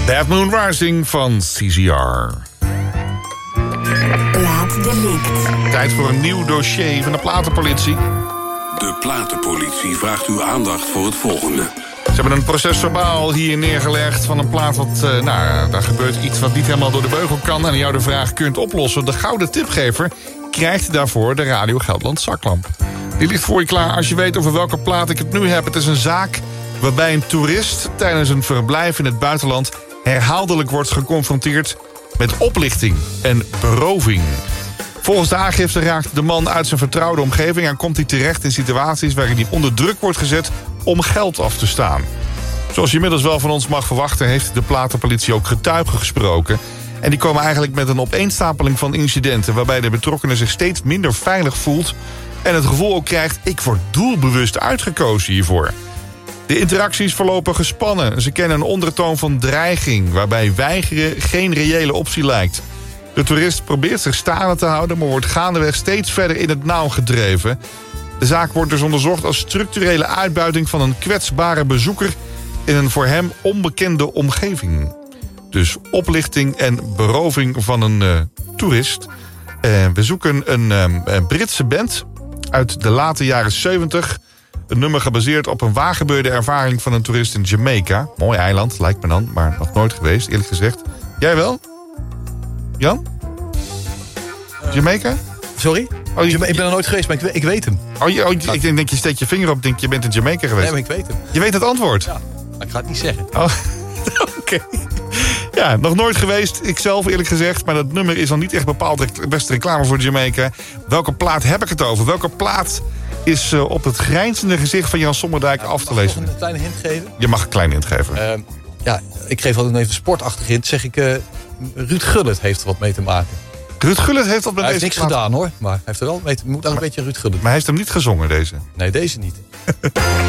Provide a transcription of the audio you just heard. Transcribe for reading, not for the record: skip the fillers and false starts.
Bad Moon Rising van CCR. Plaatdelict. Tijd voor een nieuw dossier van de platenpolitie. De platenpolitie vraagt uw aandacht voor het volgende. Ze hebben een procesverbaal hier neergelegd van een plaat wat... daar gebeurt iets wat niet helemaal door de beugel kan... en jou de vraag kunt oplossen. De gouden tipgever krijgt daarvoor de Radio Gelderland zaklamp. Die ligt voor je klaar als je weet over welke plaat ik het nu heb. Het is een zaak waarbij een toerist tijdens een verblijf in het buitenland... herhaaldelijk wordt geconfronteerd met oplichting en beroving. Volgens de aangifte raakt de man uit zijn vertrouwde omgeving... en komt hij terecht in situaties waarin hij onder druk wordt gezet om geld af te staan. Zoals je inmiddels wel van ons mag verwachten... heeft de platenpolitie ook getuigen gesproken. En die komen eigenlijk met een opeenstapeling van incidenten... waarbij de betrokkenen zich steeds minder veilig voelt... en het gevoel ook krijgt, ik word doelbewust uitgekozen hiervoor. De interacties verlopen gespannen. Ze kennen een ondertoon van dreiging... waarbij weigeren geen reële optie lijkt. De toerist probeert zich staande te houden... maar wordt gaandeweg steeds verder in het nauw gedreven. De zaak wordt dus onderzocht als structurele uitbuiting... van een kwetsbare bezoeker in een voor hem onbekende omgeving. Dus oplichting en beroving van een toerist. We zoeken een Britse band uit de late jaren 70... Een nummer gebaseerd op een waargebeurde ervaring van een toerist in Jamaica. Mooi eiland, lijkt me dan, maar nog nooit geweest, eerlijk gezegd. Jij wel? Jan? Jamaica? Sorry? Oh, ik ben er nooit geweest, maar ik weet hem. Ik denk je steekt je vinger op, denk je bent in Jamaica geweest. Nee, maar ik weet hem. Je weet het antwoord? Ja, maar ik ga het niet zeggen. Oh, oké. Ja, nog nooit geweest, ikzelf eerlijk gezegd. Maar dat nummer is dan niet echt bepaald de beste reclame voor Jamaica. Welke plaat heb ik het over? Welke plaat is op het grijnzende gezicht van Jan Sommerdijk af te lezen? Mag ik nog een kleine hint geven? Je mag een kleine hint geven. Ik geef altijd even sportachtig hint. Zeg ik, Ruud Gullit heeft er wat mee te maken. Ruud Gullit heeft wat met hij deze heeft niks gedaan hoor, maar hij heeft er wel mee te... Moet dan een beetje Ruud Gullit. Maar hij heeft hem niet gezongen, deze? Nee, deze niet.